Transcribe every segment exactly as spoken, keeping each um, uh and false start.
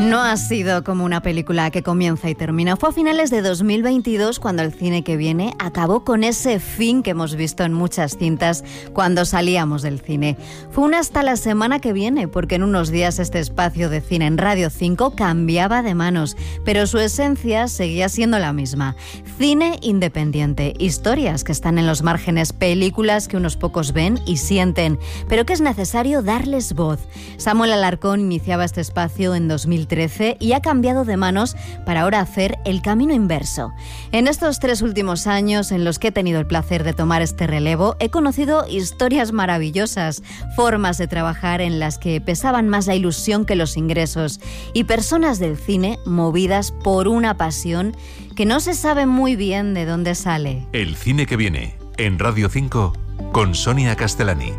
No ha sido como una película que comienza y termina. Fue a finales de dos mil veintidós cuando El cine que viene acabó con ese fin que hemos visto en muchas cintas cuando salíamos del cine. Fue una hasta la semana que viene, porque en unos días este espacio de cine en Radio cinco cambiaba de manos, pero su esencia seguía siendo la misma. Cine independiente, historias que están en los márgenes, películas que unos pocos ven y sienten, pero que es necesario darles voz. Samuel Alarcón iniciaba este espacio en dos mil trece y ha cambiado de manos para ahora hacer el camino inverso. En estos tres últimos años en los que he tenido el placer de tomar este relevo, he conocido historias maravillosas, formas de trabajar en las que pesaban más la ilusión que los ingresos y personas del cine movidas por una pasión que no se sabe muy bien de dónde sale. El cine que viene, en Radio cinco, con Sonia Castellani.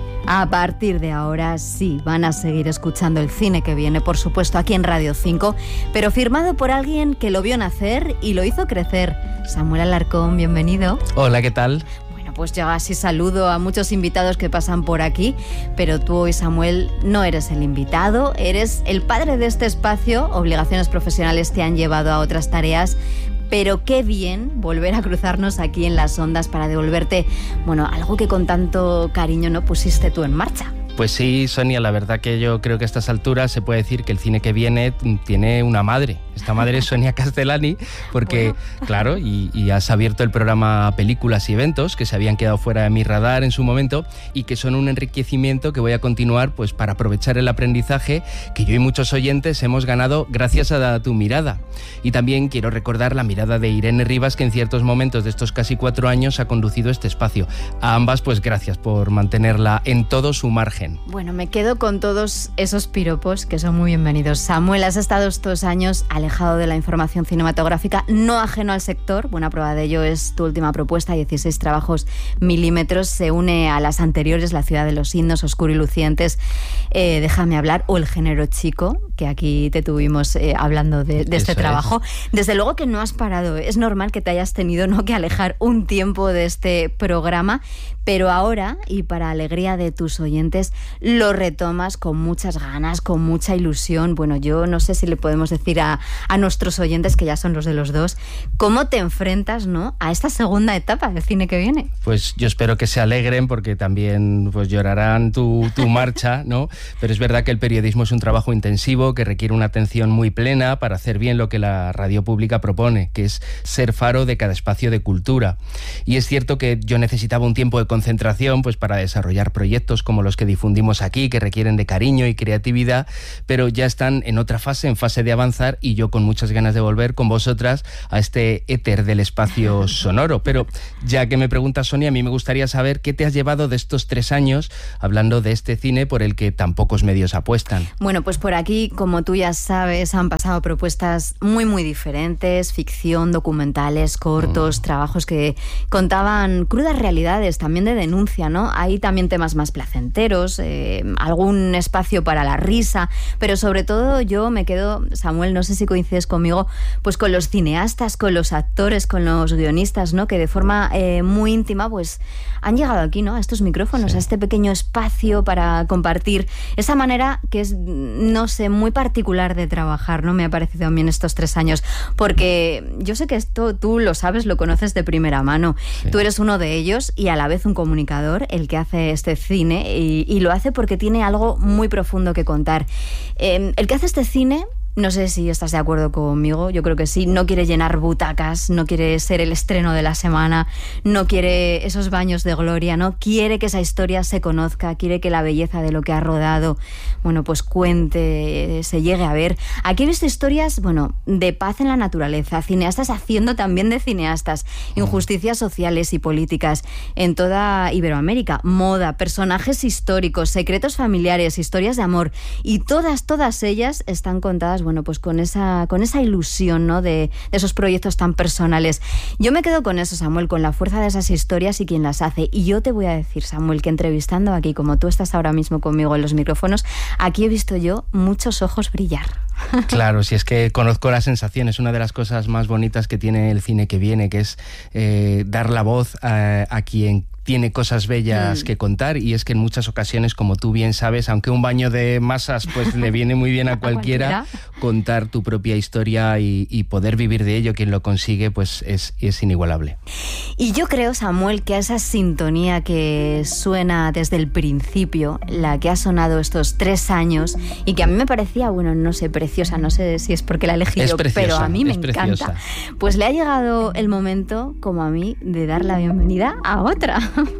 A partir de ahora sí, van a seguir escuchando El cine que viene, por supuesto, aquí en Radio cinco, pero firmado por alguien que lo vio nacer y lo hizo crecer. Samuel Alarcón, bienvenido. Hola, ¿qué tal? Bueno, pues yo así saludo a muchos invitados que pasan por aquí, pero tú hoy, Samuel, no eres el invitado, eres el padre de este espacio. Obligaciones profesionales te han llevado a otras tareas, pero qué bien volver a cruzarnos aquí en las ondas para devolverte, bueno, algo que con tanto cariño no pusiste tú en marcha. Pues sí, Sonia, la verdad que yo creo que a estas alturas se puede decir que El cine que viene tiene una madre. Esta madre es Sonia Castellani, porque, bueno. claro, y, y has abierto el programa Películas y Eventos, que se habían quedado fuera de mi radar en su momento, y que son un enriquecimiento que voy a continuar pues para aprovechar el aprendizaje que yo y muchos oyentes hemos ganado gracias a tu mirada. Y también quiero recordar la mirada de Irene Rivas, que en ciertos momentos de estos casi cuatro años ha conducido este espacio. A ambas, pues gracias por mantenerla en todo su margen. Bueno, me quedo con todos esos piropos que son muy bienvenidos. Samuel, has estado estos años alejado de la información cinematográfica, no ajeno al sector. Buena prueba de ello es tu última propuesta, dieciséis trabajos milímetros. Se une a las anteriores, La ciudad de los himnos, Oscuro y Lucientes, eh, Déjame hablar, o El género chico, que aquí te tuvimos eh, hablando de, de este trabajo. Es. Desde luego que no has parado. Es normal que te hayas tenido ¿no? que alejar un tiempo de este programa, pero ahora, y para alegría de tus oyentes, lo retomas con muchas ganas, con mucha ilusión. Bueno, yo no sé si le podemos decir a, a nuestros oyentes, que ya son los de los dos, ¿cómo te enfrentas ¿no? a esta segunda etapa del cine que viene? Pues yo espero que se alegren, porque también pues llorarán tu, tu marcha, ¿no? Pero es verdad que el periodismo es un trabajo intensivo que requiere una atención muy plena para hacer bien lo que la radio pública propone, que es ser faro de cada espacio de cultura. Y es cierto que yo necesitaba un tiempo de concentración pues para desarrollar proyectos como los que difundimos aquí, que requieren de cariño y creatividad, pero ya están en otra fase, en fase de avanzar, y yo con muchas ganas de volver con vosotras a este éter del espacio sonoro. Pero ya que me preguntas, Sonia, a mí me gustaría saber qué te has llevado de estos tres años hablando de este cine por el que tan pocos medios apuestan. Bueno, pues por aquí, como tú ya sabes, han pasado propuestas muy muy diferentes, ficción, documentales, cortos, mm. trabajos que contaban crudas realidades, también de denuncia, ¿no? Hay también temas más placenteros, eh, algún espacio para la risa, pero sobre todo yo me quedo, Samuel, no sé si coincides conmigo, pues con los cineastas, con los actores, con los guionistas, ¿no? Que de forma eh, muy íntima pues han llegado aquí, ¿no? A estos micrófonos, sí. a este pequeño espacio para compartir esa manera que es, no sé, muy particular de trabajar, ¿no? Me ha parecido también estos tres años, porque yo sé que esto tú lo sabes, lo conoces de primera mano. Sí. Tú eres uno de ellos y a la vez un comunicador, el que hace este cine, y, y lo hace porque tiene algo muy profundo que contar. Eh, el que hace este cine, no sé si estás de acuerdo conmigo, yo creo que sí, no quiere llenar butacas, no quiere ser el estreno de la semana, no quiere esos baños de gloria, no quiere que esa historia se conozca, quiere que la belleza de lo que ha rodado, bueno, pues cuente, se llegue a ver. Aquí he visto historias, bueno, de paz en la naturaleza, cineastas haciendo también de cineastas, injusticias sociales y políticas en toda Iberoamérica, moda, personajes históricos, secretos familiares, historias de amor, y todas, todas ellas están contadas, bueno, pues con esa, con esa ilusión, ¿no? de, de esos proyectos tan personales. Yo me quedo con eso, Samuel, con la fuerza de esas historias y quien las hace. Y yo te voy a decir, Samuel, que entrevistando aquí, como tú estás ahora mismo conmigo en los micrófonos, aquí he visto yo muchos ojos brillar. Claro, si es que conozco la sensación, es una de las cosas más bonitas que tiene el cine que viene, que es eh, dar la voz a, a quien tiene cosas bellas mm. que contar, y es que en muchas ocasiones, como tú bien sabes, aunque un baño de masas pues le viene muy bien a cualquiera, ¿A cualquiera? contar tu propia historia y, y poder vivir de ello, quien lo consigue, pues es, es inigualable. Y yo creo, Samuel, que a esa sintonía que suena desde el principio, la que ha sonado estos tres años y que a mí me parecía, bueno, no sé, preciosa, no sé si es porque la he elegido, es preciosa, pero a mí me encanta, preciosa. Pues le ha llegado el momento, como a mí, de dar la bienvenida a otra.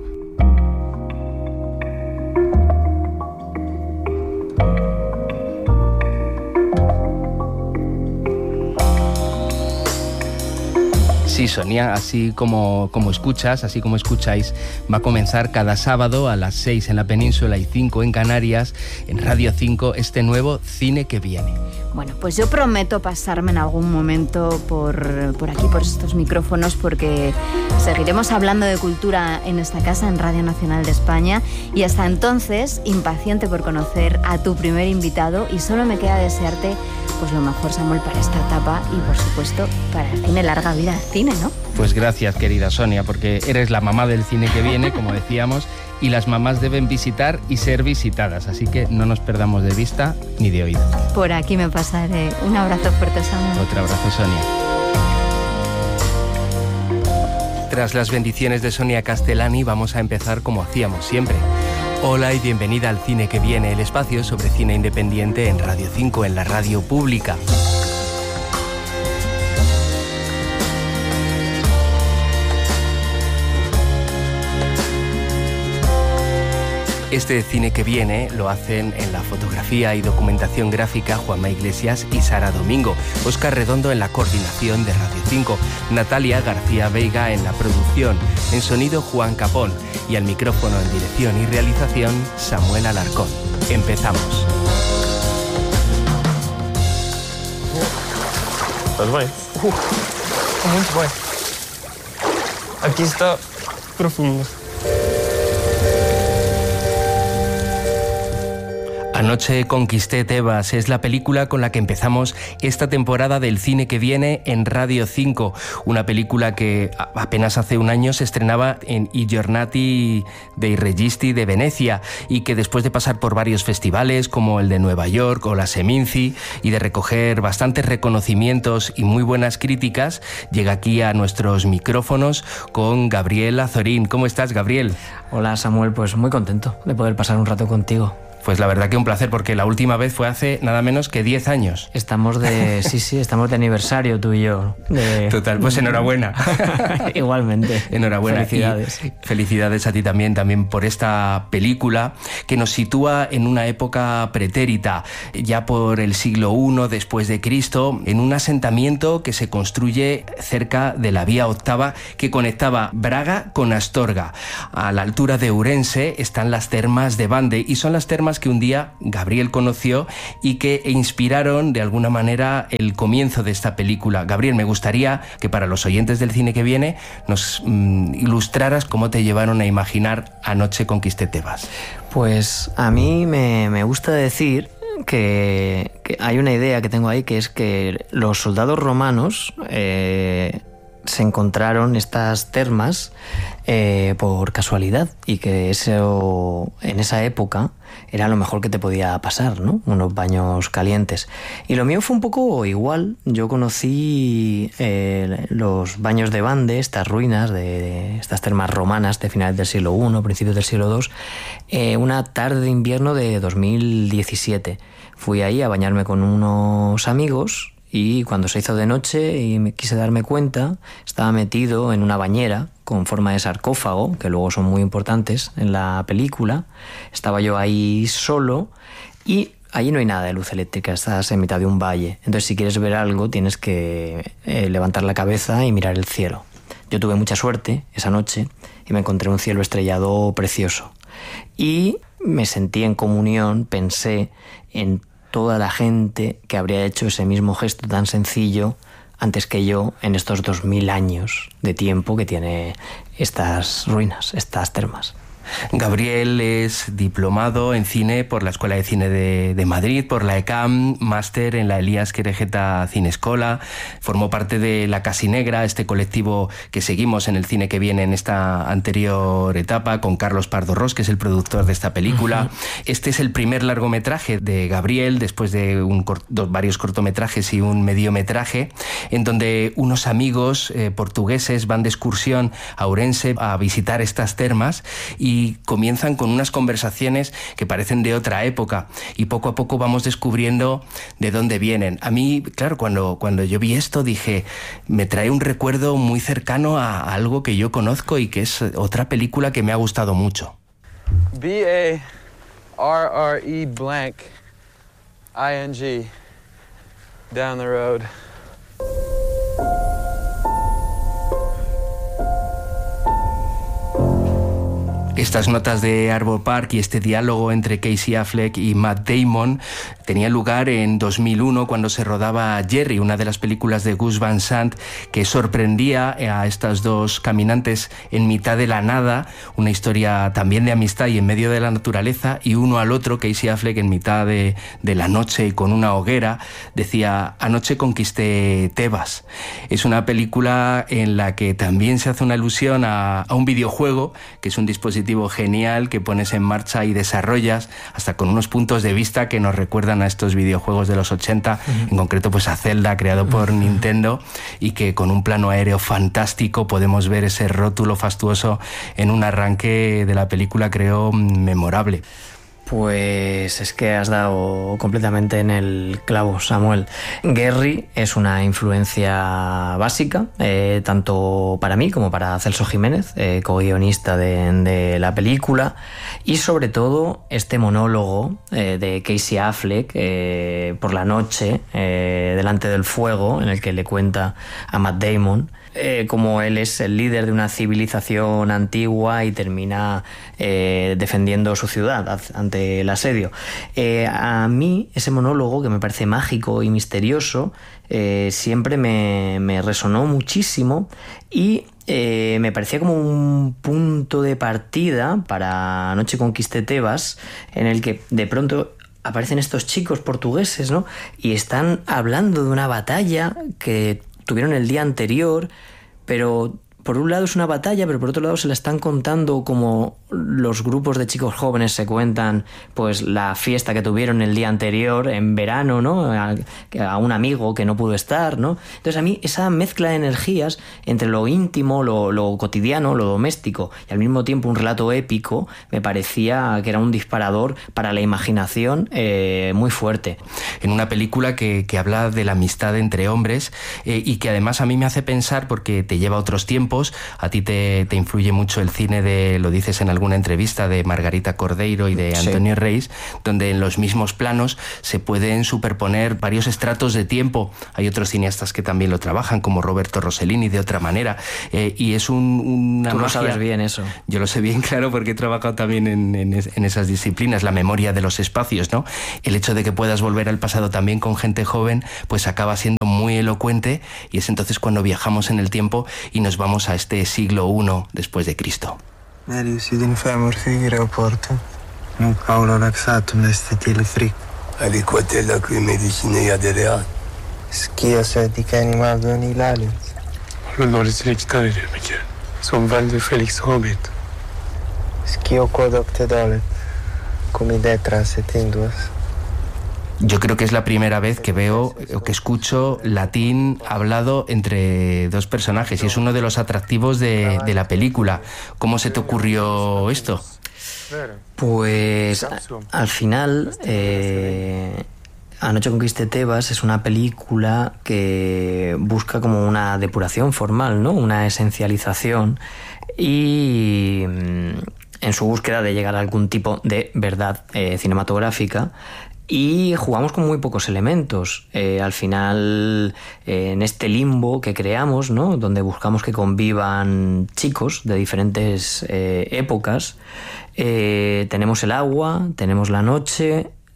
Sí, Sonia, así como, como escuchas, así como escucháis, va a comenzar cada sábado a las seis en la península y cinco en Canarias, en Radio cinco, este nuevo Cine que Viene. Bueno, pues yo prometo pasarme en algún momento por, por aquí, por estos micrófonos, porque seguiremos hablando de cultura en esta casa, en Radio Nacional de España, y hasta entonces, impaciente por conocer a tu primer invitado, y solo me queda desearte pues lo mejor, Samuel, para esta etapa y, por supuesto, para el cine. Larga vida al cine, ¿no? Pues gracias, querida Sonia, porque eres la mamá del cine que viene, como decíamos, y las mamás deben visitar y ser visitadas, así que no nos perdamos de vista ni de oído. Por aquí me pasaré. Un abrazo fuerte, Samuel. Otro abrazo, Sonia. Tras las bendiciones de Sonia Castellani, vamos a empezar como hacíamos siempre. Hola y bienvenida al Cine que Viene, el espacio sobre cine independiente en Radio cinco, en la radio pública. Este Cine que Viene lo hacen en la fotografía y documentación gráfica Juanma Iglesias y Sara Domingo, Óscar Redondo en la coordinación de Radio cinco, Natalia García Veiga en la producción, en sonido Juan Capón y al micrófono en dirección y realización Samuel Alarcón. Empezamos. Estás bem? Uh, muito bem. Aqui está profundo. Anoche conquisté Tebas es la película con la que empezamos esta temporada del Cine que Viene en Radio cinco, una película que apenas hace un año se estrenaba en I Giornati dei Registi de Venecia y que después de pasar por varios festivales como el de Nueva York o la Seminci y de recoger bastantes reconocimientos y muy buenas críticas, llega aquí a nuestros micrófonos con Gabriel Azorín. ¿Cómo estás, Gabriel? Hola, Samuel, pues muy contento de poder pasar un rato contigo. Pues la verdad que un placer, porque la última vez fue hace nada menos que diez años. Estamos de... sí, sí, estamos de aniversario tú y yo. De... Total, pues enhorabuena. Igualmente. Enhorabuena. Felicidades. Y felicidades a ti también, también por esta película que nos sitúa en una época pretérita, ya por el siglo primero después de Cristo, en un asentamiento que se construye cerca de la vía octava que conectaba Braga con Astorga. A la altura de Ourense están las termas de Bande y son las termas que un día Gabriel conoció y que inspiraron de alguna manera el comienzo de esta película. Gabriel, me gustaría que para los oyentes del Cine que Viene nos mmm, ilustraras cómo te llevaron a imaginar Anoche conquisté Tebas. Pues a mí me, me gusta decir que, que hay una idea que tengo ahí, que es que los soldados romanos eh, se encontraron estas termas eh, por casualidad y que eso en esa época era lo mejor que te podía pasar, ¿no? Unos baños calientes. Y lo mío fue un poco igual. Yo conocí eh, los baños de Bande, estas ruinas de, de estas termas romanas de finales del siglo primero, principios del siglo segundo, eh, una tarde de invierno de dos mil diecisiete. Fui ahí a bañarme con unos amigos. Y cuando se hizo de noche y me quise darme cuenta, estaba metido en una bañera con forma de sarcófago, que luego son muy importantes en la película. Estaba yo ahí solo y allí no hay nada de luz eléctrica, estás en mitad de un valle. Entonces, si quieres ver algo, tienes que eh, levantar la cabeza y mirar el cielo. Yo tuve mucha suerte esa noche y me encontré un cielo estrellado precioso. Y me sentí en comunión, pensé en toda la gente que habría hecho ese mismo gesto tan sencillo antes que yo en estos dos mil años de tiempo que tiene estas ruinas, estas termas. Gabriel es diplomado en cine por la Escuela de Cine de, de Madrid, por la ECAM, máster en la Elías Querejeta Cinescola, formó parte de La Casi Negra, este colectivo que seguimos en el cine que viene en esta anterior etapa, con Carlos Pardo Ros, que es el productor de esta película. Uh-huh. Este es el primer largometraje de Gabriel, después de un, dos, varios cortometrajes y un mediometraje, en donde unos amigos eh, portugueses van de excursión a Ourense a visitar estas termas y y comienzan con unas conversaciones que parecen de otra época y poco a poco vamos descubriendo de dónde vienen. A mí, claro, cuando, cuando yo vi esto dije, me trae un recuerdo muy cercano a algo que yo conozco y que es otra película que me ha gustado mucho. B A R R E blank I N G down the road. Estas notas de Arbor Park y este diálogo entre Casey Affleck y Matt Damon tenía lugar en dos mil uno cuando se rodaba Jerry, una de las películas de Gus Van Sant que sorprendía a estas dos caminantes en mitad de la nada, una historia también de amistad y en medio de la naturaleza, y uno al otro, Casey Affleck en mitad de, de la noche y con una hoguera, decía: anoche conquisté Tebas. Es una película en la que también se hace una alusión a, a un videojuego, que es un dispositivo genial que pones en marcha y desarrollas, hasta con unos puntos de vista que nos recuerdan a estos videojuegos de los ochenta, uh-huh. en concreto pues a Zelda, creado por uh-huh. Nintendo, y que con un plano aéreo fantástico podemos ver ese rótulo fastuoso en un arranque de la película, creo, memorable. Pues es que has dado completamente en el clavo, Samuel. Gary es una influencia básica, eh, tanto para mí como para Celso Jiménez, eh, co-guionista de, de la película, y sobre todo este monólogo eh, de Casey Affleck eh, por la noche, eh, delante del fuego, en el que le cuenta a Matt Damon Eh, como él es el líder de una civilización antigua y termina eh, defendiendo su ciudad ante el asedio. Eh, a mí ese monólogo, que me parece mágico y misterioso, eh, siempre me, me resonó muchísimo y eh, me parecía como un punto de partida para Anoche conquisté Tebas, en el que de pronto aparecen estos chicos portugueses, ¿no? Y están hablando de una batalla que tuvieron el día anterior, pero por un lado es una batalla, pero por otro lado se la están contando como los grupos de chicos jóvenes se cuentan pues la fiesta que tuvieron el día anterior en verano, ¿no? A, a un amigo que no pudo estar, ¿no? Entonces a mí esa mezcla de energías entre lo íntimo, lo, lo cotidiano, lo doméstico y al mismo tiempo un relato épico me parecía que era un disparador para la imaginación eh, muy fuerte. En una película que, que habla de la amistad entre hombres eh, y que además a mí me hace pensar, porque te lleva a otros tiempos. A ti te, te influye mucho el cine de, lo dices en alguna entrevista, de Margarita Cordeiro y de Antonio sí. Reis, donde en los mismos planos se pueden superponer varios estratos de tiempo. Hay otros cineastas que también lo trabajan, como Roberto Rossellini, de otra manera. Eh, y es un, una Tú lo magia. sabes bien eso. Yo lo sé bien, claro, porque he trabajado también en, en, en esas disciplinas, la memoria de los espacios, ¿no? El hecho de que puedas volver al pasado también con gente joven, pues acaba siendo muy elocuente, y es entonces cuando viajamos en el tiempo y nos vamos a este siglo primero después de Cristo. Nel si din femur figure o porto. Nu Paolo laxatum este til fric. Aliquatella qui medicinea de real. Schia se di che animal doni lalens. Lolores legitare de meke. Son val de Felix Robert. Schio codoc te dolet. Come detrás etenduas. Yo creo que es la primera vez que veo o que escucho latín hablado entre dos personajes, y es uno de los atractivos de, de la película. ¿Cómo se te ocurrió esto? Pues al final eh, Anoche conquisté Tebas es una película que busca como una depuración formal, ¿no? Una esencialización, y en su búsqueda de llegar a algún tipo de verdad eh, cinematográfica. Y jugamos con muy pocos elementos. Eh, al final, eh, en este limbo que creamos, ¿no? Donde buscamos que convivan chicos de diferentes eh, épocas, eh, tenemos el agua, tenemos la noche,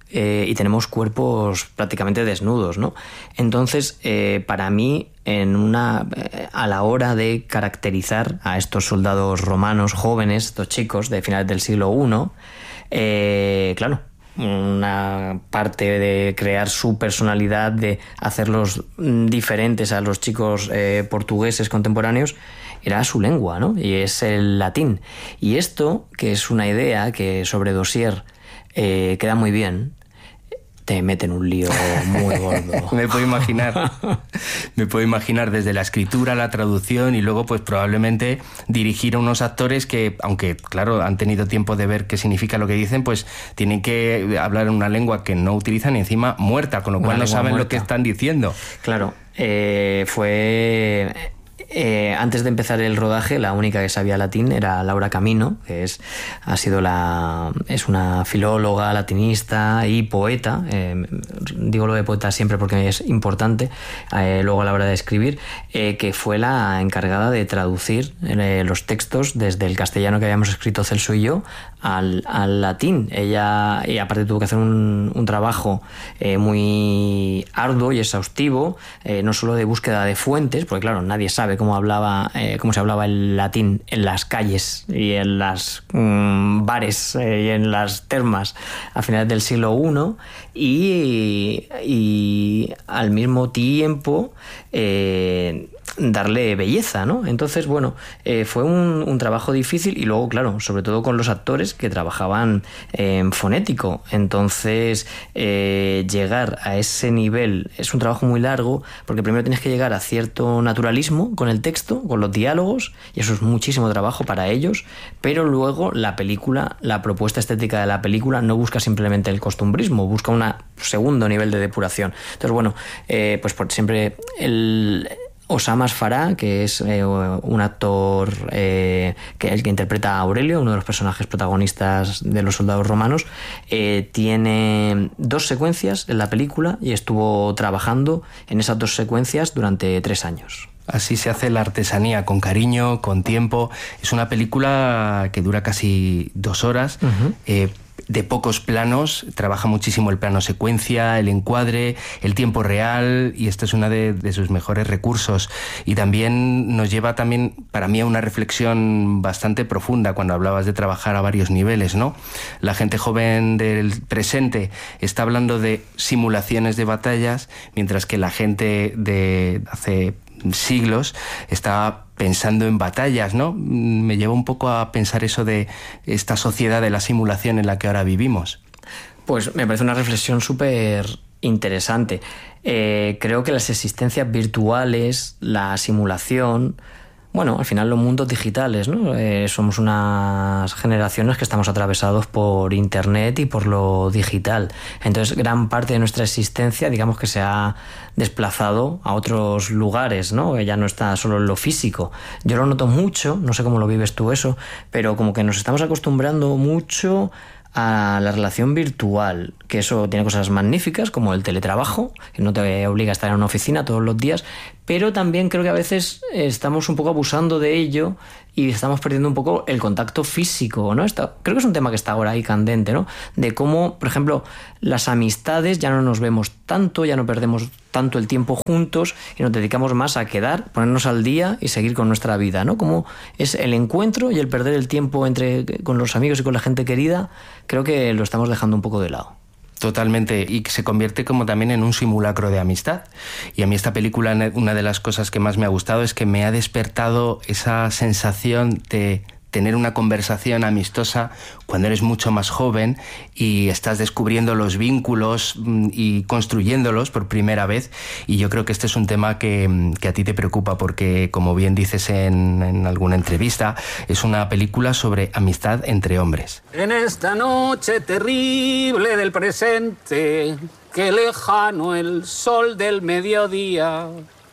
eh, y tenemos cuerpos prácticamente desnudos, ¿no? Entonces, eh, para mí, en una, eh, a la hora de caracterizar a estos soldados romanos jóvenes, estos chicos de finales del siglo primero, eh, claro, una parte de crear su personalidad, de hacerlos diferentes a los chicos eh, portugueses contemporáneos, era su lengua, ¿no? Y es el latín. Y esto, que es una idea que sobre Dossier eh, queda muy bien, te mete en un lío muy gordo. Me puedo imaginar. Me puedo imaginar desde la escritura, la traducción y luego pues probablemente dirigir a unos actores que, aunque claro, han tenido tiempo de ver qué significa lo que dicen, pues tienen que hablar en una lengua que no utilizan y encima muerta, con lo cual no saben muerta. Lo que están diciendo. Claro, eh, fue... Eh, antes de empezar el rodaje, la única que sabía latín era Laura Camino, que es, ha sido la, es una filóloga, latinista y poeta. Eh, digo lo de poeta siempre porque es importante, eh, luego a la hora de escribir, eh, que fue la encargada de traducir eh, los textos desde el castellano que habíamos escrito Celso y yo al, al latín. Ella, y aparte tuvo que hacer un, un trabajo eh, muy arduo y exhaustivo, eh, no solo de búsqueda de fuentes, porque claro, nadie sabe cómo hablaba, eh, cómo se hablaba el latín en las calles y en las mmm, bares eh, y en las termas a finales del siglo primero, y, y al mismo tiempo eh, darle belleza, ¿no? Entonces, bueno, eh, fue un, un trabajo difícil y luego, claro, sobre todo con los actores que trabajaban en fonético. Entonces, eh, llegar a ese nivel es un trabajo muy largo porque primero tienes que llegar a cierto naturalismo con el texto, con los diálogos, y eso es muchísimo trabajo para ellos, pero luego la película, la propuesta estética de la película no busca simplemente el costumbrismo, busca un segundo nivel de depuración. Entonces, bueno, eh, pues por siempre el... Osama Farah, que es eh, un actor eh, que el que interpreta a Aurelio, uno de los personajes protagonistas de los soldados romanos, eh, tiene dos secuencias en la película y estuvo trabajando en esas dos secuencias durante tres años. Así se hace la artesanía, con cariño, con tiempo. Es una película que dura casi dos horas, uh-huh. eh, de pocos planos, trabaja muchísimo el plano secuencia, el encuadre, el tiempo real, y este es uno de, de sus mejores recursos. Y también nos lleva también, para mí, a una reflexión bastante profunda cuando hablabas de trabajar a varios niveles, ¿no? La gente joven del presente está hablando de simulaciones de batallas, mientras que la gente de hace siglos está pensando en batallas, ¿no? Me lleva un poco a pensar eso de esta sociedad de la simulación en la que ahora vivimos. Pues me parece una reflexión súper interesante. Eh, creo que las existencias virtuales, la simulación... Bueno, al final los mundos digitales, ¿no? Eh, somos unas generaciones que estamos atravesados por Internet y por lo digital. Entonces, gran parte de nuestra existencia, digamos que se ha desplazado a otros lugares, ¿no? Que ya no está solo en lo físico. Yo lo noto mucho, no sé cómo lo vives tú eso, pero como que nos estamos acostumbrando mucho a la relación virtual, que eso tiene cosas magníficas como el teletrabajo, que no te obliga a estar en una oficina todos los días, pero también creo que a veces estamos un poco abusando de ello y estamos perdiendo un poco el contacto físico, ¿no? Esto, creo que es un tema que está ahora ahí candente, ¿no? De cómo, por ejemplo, las amistades ya no nos vemos tanto, ya no perdemos tanto el tiempo juntos y nos dedicamos más a quedar, ponernos al día y seguir con nuestra vida, ¿no? Como es el encuentro y el perder el tiempo entre con los amigos y con la gente querida, creo que lo estamos dejando un poco de lado. Totalmente, y se convierte como también en un simulacro de amistad. Y a mí esta película, una de las cosas que más me ha gustado es que me ha despertado esa sensación de tener una conversación amistosa cuando eres mucho más joven y estás descubriendo los vínculos y construyéndolos por primera vez. Y yo creo que este es un tema que, que a ti te preocupa porque, como bien dices en, en alguna entrevista, es una película sobre amistad entre hombres. En esta noche terrible del presente, qué lejano el sol del mediodía.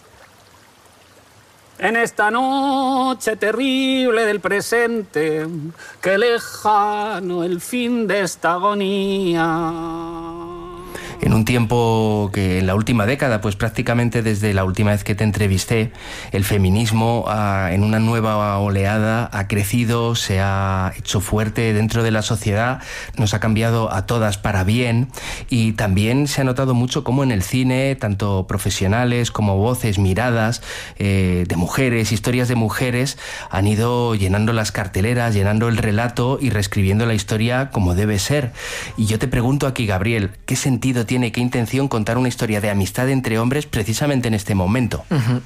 En esta noche terrible del presente, qué lejano el fin de esta agonía. En un tiempo que en la última década, pues prácticamente desde la última vez que te entrevisté, el feminismo ha, en una nueva oleada ha crecido, se ha hecho fuerte dentro de la sociedad, nos ha cambiado a todas para bien, y también se ha notado mucho cómo en el cine, tanto profesionales como voces, miradas eh, de mujeres, historias de mujeres, han ido llenando las carteleras, llenando el relato y reescribiendo la historia como debe ser. Y yo te pregunto aquí, Gabriel, ¿qué sentido tiene, qué intención contar una historia de amistad entre hombres precisamente en este momento? Uh-huh.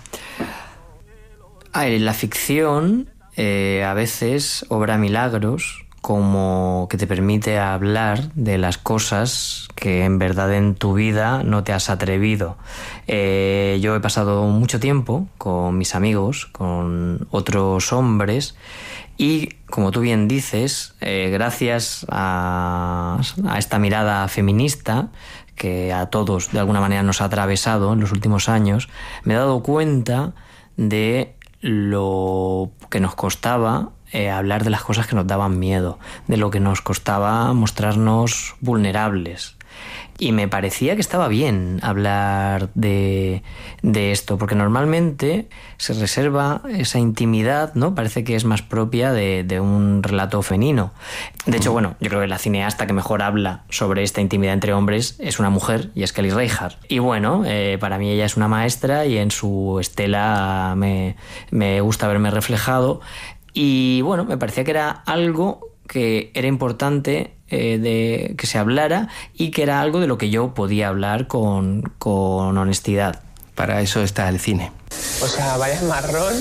A ver, la ficción eh, a veces obra milagros, como que te permite hablar de las cosas que en verdad en tu vida no te has atrevido. Eh, yo he pasado mucho tiempo con mis amigos, con otros hombres, y como tú bien dices, eh, gracias a, a esta mirada feminista que a todos de alguna manera nos ha atravesado en los últimos años, me he dado cuenta de lo que nos costaba eh, hablar de las cosas que nos daban miedo, de lo que nos costaba mostrarnos vulnerables. Y me parecía que estaba bien hablar de, de esto, porque normalmente se reserva esa intimidad, ¿no? Parece que es más propia de, de un relato femenino. De hecho, bueno, yo creo que la cineasta que mejor habla sobre esta intimidad entre hombres es una mujer, y es Kelly Reichardt. Y bueno, eh, para mí ella es una maestra, y en su estela me, me gusta verme reflejado. Y bueno, me parecía que era algo que era importante eh, de que se hablara, y que era algo de lo que yo podía hablar con, con honestidad. Para eso está el cine. O sea, vaya marrón.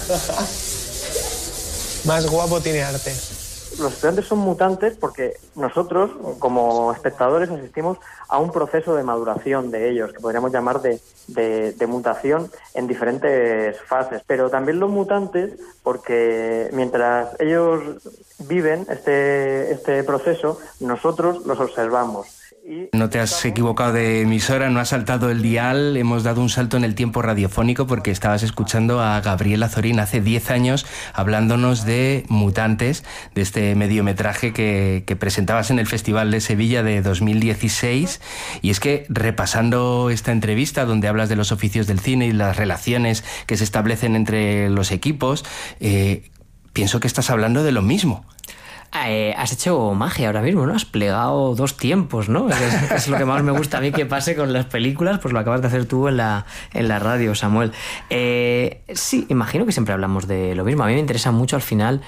Más guapo tiene arte. Los estudiantes son mutantes porque nosotros, como espectadores, asistimos a un proceso de maduración de ellos, que podríamos llamar de, de, de mutación en diferentes fases. Pero también los mutantes, porque mientras ellos viven este, este proceso, nosotros los observamos. No te has equivocado de emisora, no has saltado el dial, hemos dado un salto en el tiempo radiofónico porque estabas escuchando a Gabriel Azorín hace diez años hablándonos de Mutantes, de este mediometraje que, que presentabas en el Festival de Sevilla de dos mil dieciséis. Y es que, repasando esta entrevista donde hablas de los oficios del cine y las relaciones que se establecen entre los equipos, eh, pienso que estás hablando de lo mismo. Eh, has hecho magia ahora mismo, ¿no? Has plegado dos tiempos, ¿no? Es, es lo que más me gusta a mí que pase con las películas, pues lo acabas de hacer tú en la, en la radio, Samuel. Eh, sí, imagino que siempre hablamos de lo mismo. A mí me interesa mucho al final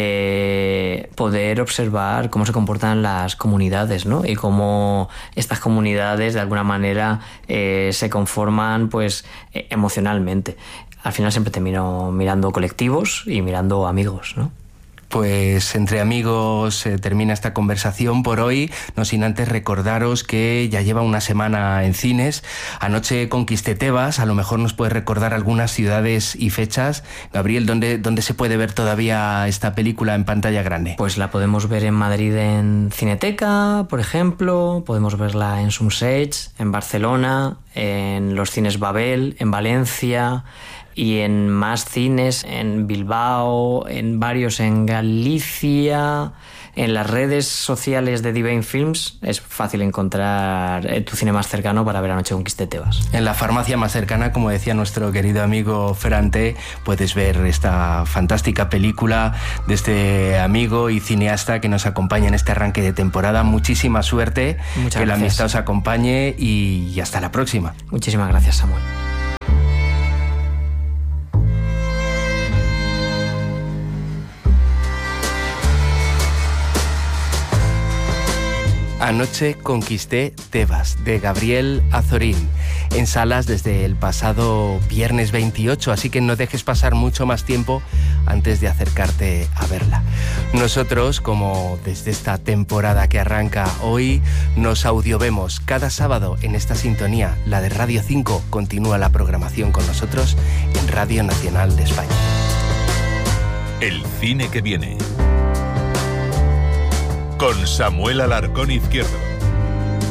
eh, poder observar cómo se comportan las comunidades, ¿no? Y cómo estas comunidades de alguna manera eh, se conforman pues eh, emocionalmente. Al final siempre termino mirando colectivos y mirando amigos, ¿no? Pues entre amigos eh, termina esta conversación por hoy, no sin antes recordaros que ya lleva una semana en cines. Anoche conquisté Tebas, a lo mejor nos puedes recordar algunas ciudades y fechas. Gabriel, ¿dónde, dónde se puede ver todavía esta película en pantalla grande? Pues la podemos ver en Madrid en Cineteca, por ejemplo, podemos verla en Sumsage, en Barcelona, en los cines Babel, en Valencia, y en más cines, en Bilbao, en varios en Galicia. En las redes sociales de Divine Films es fácil encontrar tu cine más cercano para ver Anoche conquisté Tebas. En la farmacia más cercana, como decía nuestro querido amigo Ferrante, puedes ver esta fantástica película de este amigo y cineasta que nos acompaña en este arranque de temporada. Muchísima suerte, Muchas que gracias. la amistad os acompañe y hasta la próxima. Muchísimas gracias, Samuel. Anoche conquisté Tebas, de Gabriel Azorín, en salas desde el pasado viernes veintiocho, así que no dejes pasar mucho más tiempo antes de acercarte a verla. Nosotros, como desde esta temporada que arranca hoy, nos audiovemos cada sábado en esta sintonía, la de Radio cinco. Continúa la programación con nosotros en Radio Nacional de España. El cine que viene. Con Samuel Alarcón Izquierdo.